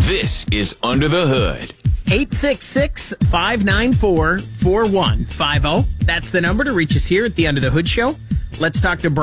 This is Under the Hood. 866-594-4150. That's the number to reach us here at the Under the Hood Show. Let's talk to Brian.